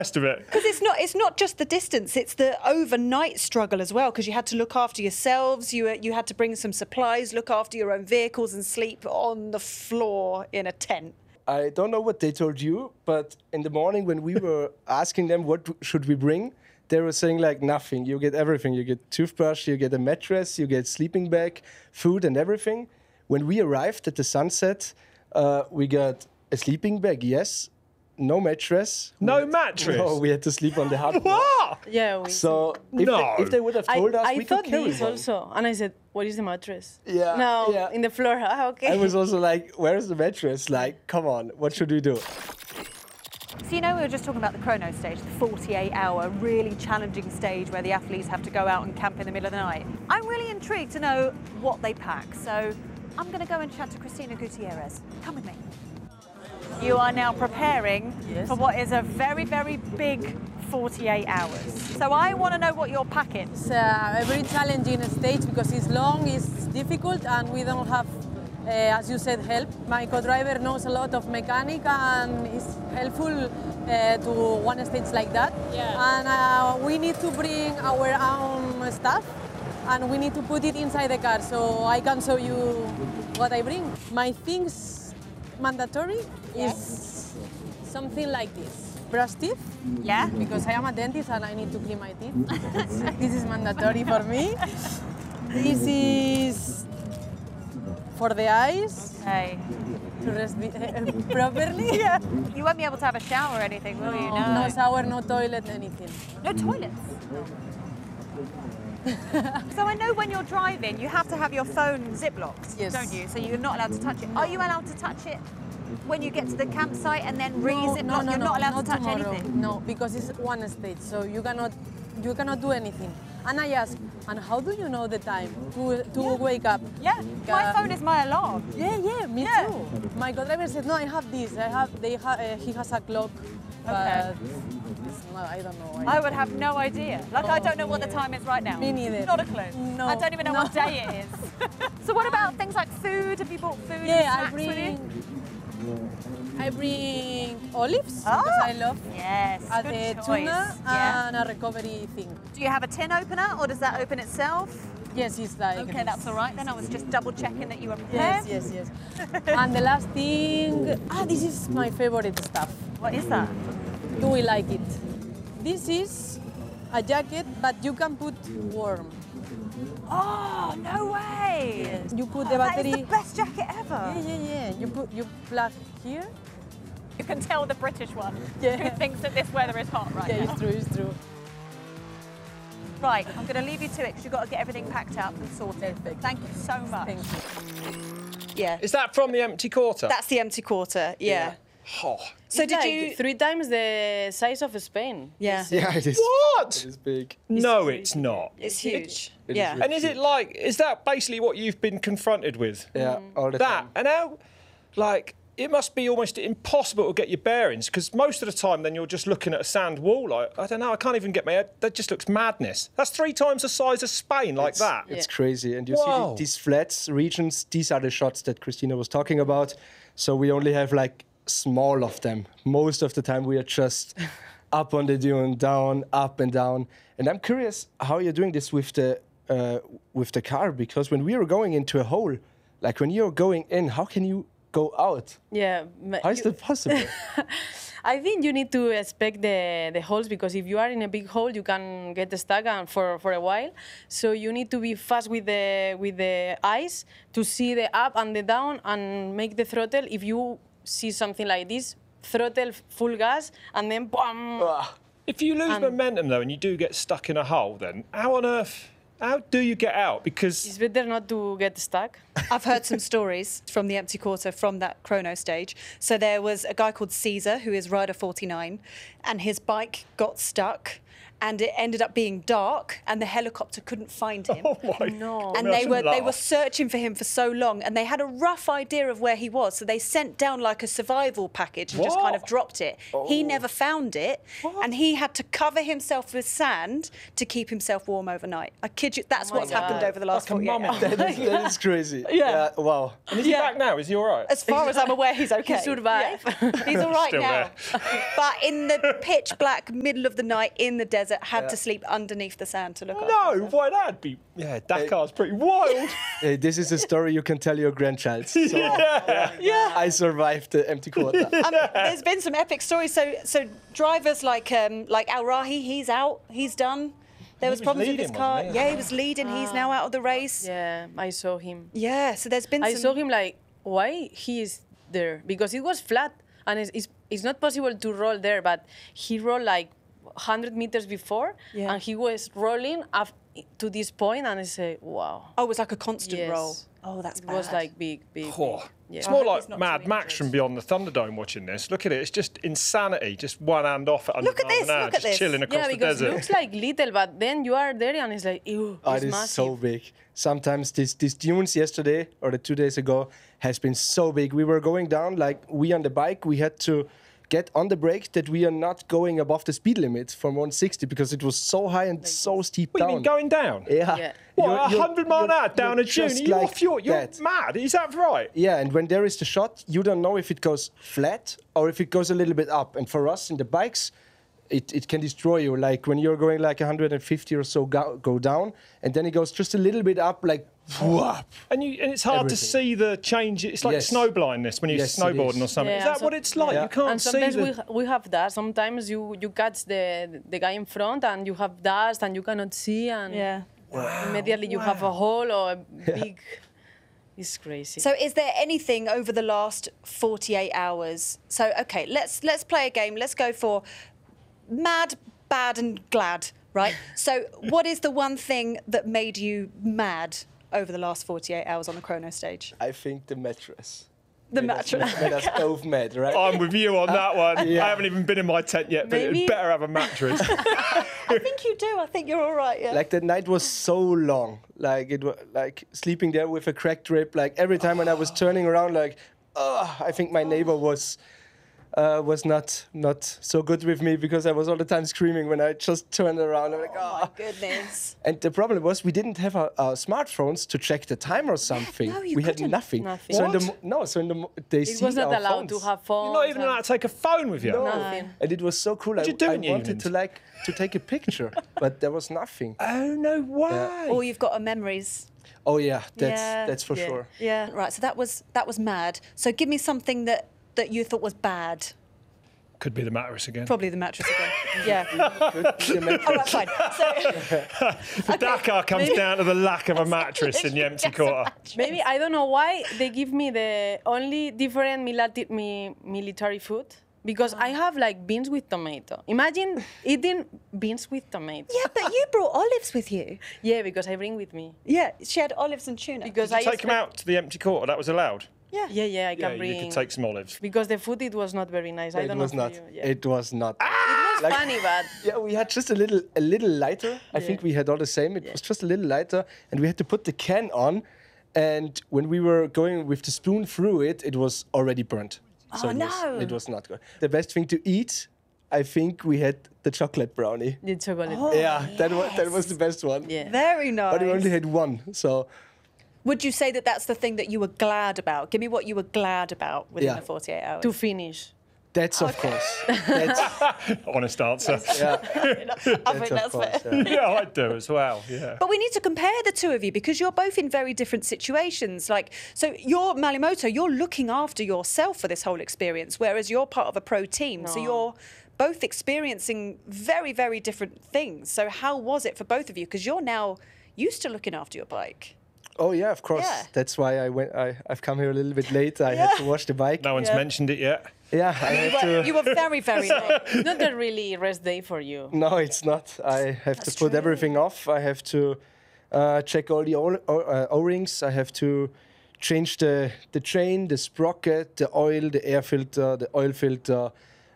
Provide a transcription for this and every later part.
rest of it. Because it's not just the distance, it's the overnight struggle as well, because you had to look after yourselves, you had to bring some supplies, look after your own vehicles and sleep on the floor in a tent. I don't know what they told you, but in the morning when we were asking them what should we bring, they were saying like nothing. You get everything. You get toothbrush, you get a mattress, you get sleeping bag, food and everything. When we arrived at the sunset, we got a sleeping bag, yes. No mattress. No mattress? No, we had to sleep on the hard What? Yeah. So if they would have told us, we could carry I thought this one. also, and I said, "What is the mattress?" Yeah, No, yeah. in the floor. Ah, okay. I was also like, where's the mattress? Like, come on, what should we do? So, you know, we were just talking about the chrono stage, the 48-hour, really challenging stage where the athletes have to go out and camp in the middle of the night. I'm really intrigued to know what they pack. So I'm going to go and chat to Cristina Gutierrez. Come with me. You are now preparing for what is a very, very big 48 hours. So I want to know what you're packing. It's a very challenging stage because it's long, it's difficult, and we don't have, as you said, help. My co-driver knows a lot of mechanic and is helpful to one stage like that. Yeah. And we need to bring our own stuff, and we need to put it inside the car. So I can show you what I bring. My things mandatory is something like this. Brush teeth. Yeah. Because I am a dentist and I need to clean my teeth. This is mandatory for me. This is for the eyes. Okay. To rest properly. Yeah. You won't be able to have a shower or anything, will you? No shower, no toilet, anything. No toilets? So I know when you're driving, you have to have your phone ziplocked, don't you? So you're not allowed to touch it. Are you allowed to touch it when you get to the campsite and then re-ziplock? You're not allowed to touch anything? No, because it's one stage, so you cannot do anything. And I ask, and how do you know the time to wake up? Yeah, my phone is my alarm. Yeah, me too. My co-driver said, no, I have this. He has a clock. Okay. But I don't know. I would have no idea. Like, I don't know what the time is right now. Me neither. Not a clue. No. I don't even know what day it is. So what about things like food? Have you bought food and Yeah, snacks with you? I bring olives because I love good choice. tuna Yeah. and a recovery thing. Do you have a tin opener or does that open itself? Yes, it's like Okay, that's all right. Then I was just double checking that you were prepared. Yes. And the last thing, this is my favorite stuff. What is that? Do we like it? This is a jacket, but you can put warm. Oh, no way! Yes. You put the That battery. is the best jacket ever. Yeah. You plug here. You can tell the British one Yeah. who thinks that this weather is hot right Yeah, now. it's true. Right, I'm going to leave you to it because you've got to get everything packed up and sorted. Perfect. Thank you so much. Thank you. Yeah. Is that from the empty quarter? That's the empty quarter, yeah. Oh. So It's did like you... 3 times the size of Spain? Yeah. Yeah, it is. What? It is big. No, it's not. It's huge. It is Yeah. really And is it like, is that basically what you've been confronted with? Yeah, all the That, time. and how, like, it must be almost impossible to get your bearings because most of the time then you're just looking at a sand wall. Like, I don't know, I can't even get my head. That just looks madness. That's 3 times the size of Spain, like that. It's crazy. And you Whoa. see these flats, regions, these are the shots that Cristina was talking about. So we only have like small of them. Most of the time we are just up on the dune, down, up and down. And I'm curious how you're doing this with the car, because when we are going into a hole, like when you're going in, how can you go out? Yeah. How is that possible? I think you need to expect the holes because if you are in a big hole, you can get stuck for a while. So you need to be fast with the eyes to see the up and the down and make the throttle. If you see something like this, throttle full gas and then boom. If you lose momentum though and you do get stuck in a hole, then how on earth, how do you get out? Because It's better not to get stuck. I've heard some stories from the empty quarter from that chrono stage. So there was a guy called Caesar, who is rider 49, and his bike got stuck and it ended up being dark, and the helicopter couldn't find him. Oh my No. And God, I they were shouldn't laugh. searching for him for so long, and they had a rough idea of where he was. So they sent down like a survival package and just kind of What? dropped it. He never found it, and he had to cover himself with sand to keep himself warm overnight. I kid you, that's Oh my what's happened God. over the last Like a 48 mummy. hours. That is crazy. Yeah. Wow. And is he back now? Is he all right? As far as I'm aware, he's okay. He survived. Yeah. He's all right Still now. But in the pitch black middle of the night in the desert, had to sleep underneath the sand to look after No, himself. why that'd be... Yeah, Dakar's pretty wild. Hey, this is a story you can tell your grandchild. So Yeah. I survived the empty quarter. There's been some epic stories. So drivers like Al Rahi, he's out, he's done. There was was problems with his leading, car. wasn't he? Yeah, he was leading. He's now out of the race. Yeah, I saw him. Yeah. So there's been I some. saw him like, why he is there? Because it was flat and it's not possible to roll there, but he rolled like 100 meters before Yeah. and he was rolling up to this point and I said, wow. Oh, it was like a constant Yes. roll. Oh, that's It bad. was like big. Oh. Yeah. It's more I hope like he's not Mad too Max injured. from Beyond the Thunderdome watching this. Look at it. It's just insanity. Just one hand off at 100 Look at miles this, an hour, look at just this. chilling across Yeah, the because it desert. looks like little, but then you are there and it's like, ew, Oh, it's it is massive. so big. Sometimes these dunes yesterday or the 2 days ago has been so big. We were going down, like we on the bike, we had to get on the brake that we are not going above the speed limit from 160 because it was so high and so steep What, you down. mean going down? Yeah. Yeah. What, 100 mile an hour down a you're tune? Are just you like off your... You're that. mad. Is that right? Yeah, and when there is the shot, you don't know if it goes flat or if it goes a little bit up. And for us in the bikes, it can destroy you. Like when you're going like 150 or so go down, and then it goes just a little bit up, like whoop. And it's hard to Everything. see the change. It's like Yes. snow blindness when you're Yes, it snowboarding is. or something. Yeah, Is that and what so- it's like? Yeah. You can't And see sometimes the... we have dust. Sometimes you catch the guy in front and you have dust and you cannot see and Yeah. immediately you have a hole or a big... It's crazy. So is there anything over the last 48 hours? So, okay, let's play a game. Let's go for mad, bad and glad, right? So what is the one thing that made you mad over the last 48 hours on the chrono stage? I think the mattress. The Made us- mattress. Made us both mad, right? I'm with you on that one. Yeah. I haven't even been in my tent yet, but it Maybe- better have a mattress. I think you do. I think you're all right, yeah. Like that night was so long. Like it was like sleeping there with a cracked rib. Like every time when I was turning around, like, I think my neighbor was not so good with me because I was all the time screaming when I just turned around. I'm like, Oh, my goodness. And the problem was we didn't have our smartphones to check the time or something. no, you we had couldn't. nothing. Nothing. So in the What? they it see was not our allowed phones. to have phones. You're not even allowed to take a phone with you. No. Nothing. And it was so cool. What'd you do I in the wanted evenings? to take a picture, but there was nothing. Oh, no way. All you've got are memories. Oh yeah, Yeah. that's for Yeah. sure. Yeah. Right, so that was mad. So give me something that you thought was bad. Could be the mattress again. Probably the mattress again. Yeah. The mattress. All right, fine. So, Dakar comes down to the lack of a mattress in the empty quarter. Maybe, I don't know why, they give me the only different military food. Because I have like beans with tomato. Imagine eating beans with tomato. yeah, but you brought olives with you. Yeah, because I bring with me. Yeah, she had olives and tuna. Because Did you I take them out to the empty quarter? That was allowed? yeah. Yeah, I Yeah, can bring. you could take some olives. Because the food, it was not very nice. I It don't was know not. for you. Yeah. It was not. It was like- funny, but Yeah, we had just a little lighter. I think we had all the same. It was just a little lighter, and we had to put the can on. And when we were going with the spoon through it, it was already burnt. So Oh, it no. it was not good. The best thing to eat, I think we had the chocolate brownie. the chocolate. Yeah, that was the best one. Yeah. Very nice. But we only had one, so Would you say that that's the thing that you were glad about? Give me what you were glad about within Yeah. the 48 hours. To finish. that's of course. That's, Honest answer. I yeah, think of that's course, fair. yeah. Yeah, I do as well. Yeah. But we need to compare the two of you because you're both in very different situations. Like, so you're Malimoto, you're looking after yourself for this whole experience, whereas you're part of a pro team. So No. you're both experiencing very, very different things. So how was it for both of you? Because you're now used to looking after your bike. Oh yeah, of course. Yeah. That's why I've come here a little bit late. I had to wash the bike. No one's Yeah. mentioned it yet. Yeah, I You had were, to. you were very, very late. It's not a really rest day for you. No, it's not. I have That's to put true. everything off. I have to check all the O-rings. I have to change the chain, the sprocket, the oil, the air filter, the oil filter.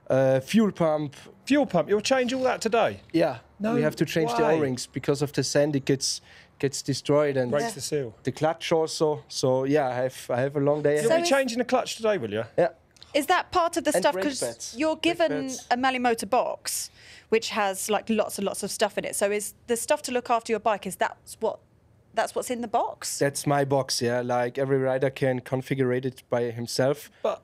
fuel pump. Fuel pump. You'll change all that today. Yeah, No we have to change the way. O-rings because of the sand. It gets destroyed and Breaks the seal. the clutch also. So yeah, I have a long day. You'll ahead. be changing the clutch today, will you? Yeah. Is that part of the And stuff? brake Because pads. you're Brake given pads. a Mali Motor box, which has like lots and lots of stuff in it. So is the stuff to look after your bike? Is that's what's in the box? That's my box. Yeah, like every rider can configure it by himself. But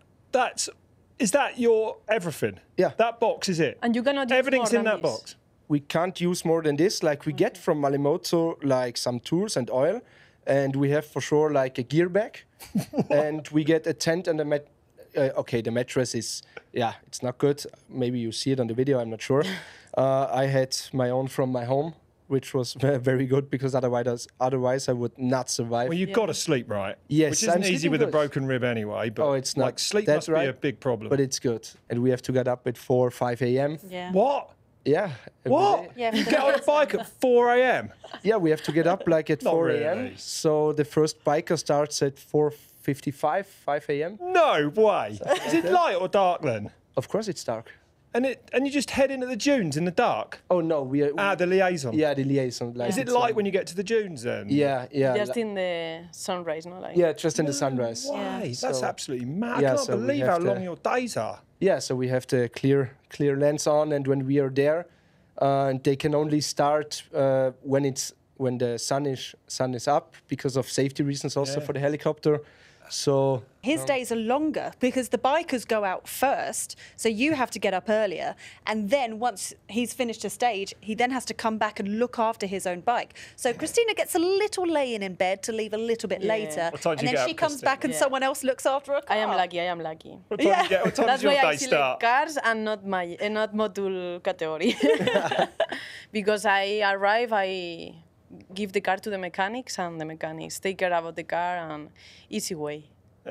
is that your everything? Yeah. That box is it. And you cannot use Everything's more in than that this. box. We can't use more than this. Like we get from Malimoto, like some tools and oil, and we have for sure like a gear bag, and we get a tent and a mat. Okay, the mattress is it's not good. Maybe you see it on the video. I'm not sure. I had my own from my home, which was very good because otherwise I would not survive. Well, you've got to sleep, right? Yes, Which isn't I'm easy sleeping with a good. broken rib anyway. But Oh, it's not like sleep that must right, be a big problem. but it's good, and we have to get up at 4 or 5 a.m. Yeah. What? Yeah. every What? day. Yeah, You for get the- on a bike at 4 a.m. Yeah, we have to get up like at Not 4 really. a.m. So the first biker starts at 4:55, 5 a.m. No way. Is it light or dark then? Of course, it's dark. And you just head into the dunes in the dark. Oh no, we are. The liaison. Yeah, the liaison. Like Is it it's, light when you get to the dunes then? Yeah, yeah. Just in the sunrise, no? Like, Yeah, just in the sunrise. Why? That's So- absolutely mad. Yeah, I can't so we believe have how to- long your days are. Yeah, so we have the clear lens on, and when we are there, and they can only start when the sun is up because of safety reasons, also Yeah. for the helicopter. So His days are longer because the bikers go out first, so you have to get up earlier. And then once he's finished a stage, he then has to come back and look after his own bike. So Christina gets a little laying in bed to leave a little bit Yeah. later. What time do And you then get she up, comes Christina? back and Yeah. someone else looks after her car. I am lucky. What time, what time That's does your why I day select start? cars and not not module category. Because I arrive, I give the car to the mechanics, and the mechanics take care about the car, and easy way.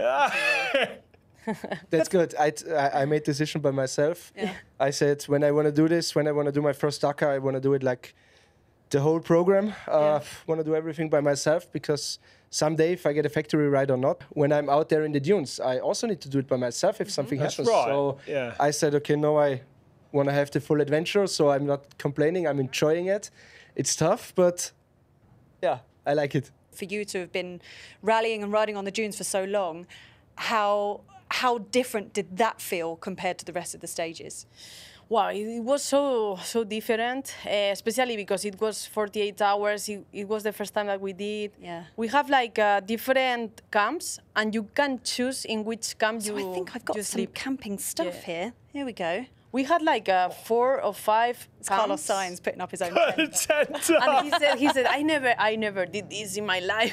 that's good. I made decision by myself. Yeah. I said when I want to do this, when I want to do my first Dakar, I want to do it like the whole program. Want to do everything by myself because someday, if I get a factory ride or not, when I'm out there in the dunes, I also need to do it by myself if something That's happens. right, So yeah. I said, okay, no, I want to have the full adventure, so I'm not complaining. I'm enjoying it. It's tough, but yeah, I like it. For you to have been rallying and riding on the dunes for so long, how different did that feel compared to the rest of the stages? Wow, it was so different, especially because it was 48 hours. It was the first time that we did. Yeah. We have like different camps, and you can choose in which camp So you I think I've got you some sleep. camping stuff Yeah. here. Here we go. We had like 4 or 5 It's Carlos camps. Sainz putting up his own tent. And he said, I never did this in my life.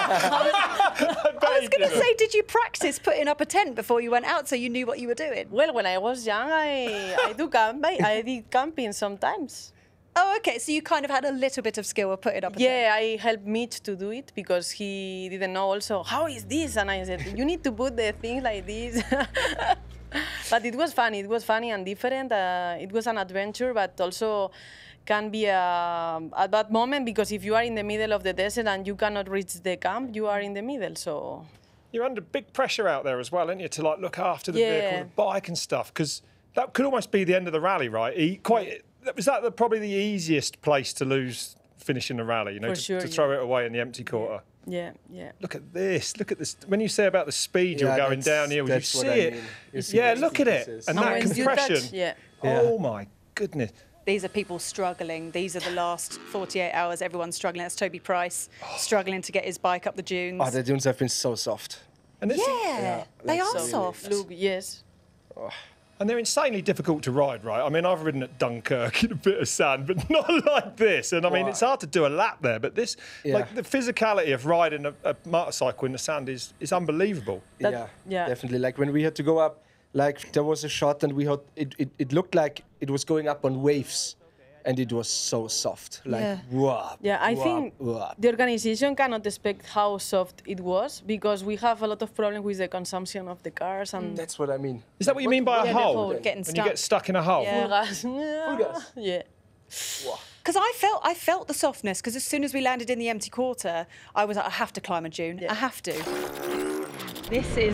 I was going to say, did you practice putting up a tent before you went out so you knew what you were doing? Well, when I was young, I did camping sometimes. Oh, okay. So you kind of had a little bit of skill of putting up a tent. Yeah, I helped Mitch to do it because he didn't know also, how is this? And I said, you need to put the thing like this. But it was funny. It was funny and different. It was an adventure, but also can be a bad moment because if you are in the middle of the desert and you cannot reach the camp, you are in the middle. So You're under big pressure out there as well, aren't you, to like look after the Yeah. vehicle, the bike and stuff, because that could almost be the end of the rally, right? Was that probably the easiest place to lose finishing a rally, you know, For to, sure, to yeah. throw it away in the empty quarter? yeah. Look at this. Look at this. When you say about the speed you're Yeah, going that's- down here, you that's see what I it. mean. You see Yeah, the look at it. pieces. And And that when you compression. touch, yeah. Oh my goodness. These are people struggling. These are the last 48 hours. Everyone's struggling. That's Toby Price struggling to get his bike up the dunes. Oh, the dunes have been so soft. And it's, yeah, they like are so soft. Look, yes. And they're insanely difficult to ride, right? I mean, I've ridden at Dunkirk in a bit of sand, but not like this. And I mean, Wow. it's hard to do a lap there, but this, Yeah. like the physicality of riding a motorcycle in the sand is unbelievable. Yeah. Definitely. Like when we had to go up, like there was a shot and we had it looked like it was going up on waves, and it was so soft. Like Yeah. whoa. Yeah, I think the organization cannot expect how soft it was because we have a lot of problems with the consumption of the cars and That's what I mean. Is that what you mean by Yeah, a the hole? hole. Getting When you stuck. get stuck in a hole? Yeah. full gas. gas. Yeah. Because I felt the softness. Because as soon as we landed in the empty quarter, I was like, I have to climb a dune. I have to. This is